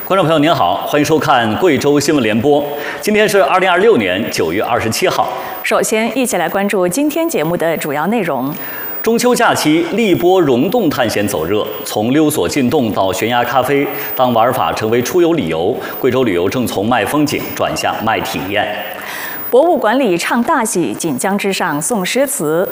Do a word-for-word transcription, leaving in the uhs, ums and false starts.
观众朋友您好，欢迎收看贵州新闻联播。今天是二零二六年九月二十七号。 首先，一起来关注今天节目的主要内容。 中秋假期，荔波溶洞探险走热，从溜索进洞到悬崖咖啡，当玩法成为出游理由，贵州旅游正从卖风景转向卖体验。 博物馆里唱大戏，锦江之上诵诗词，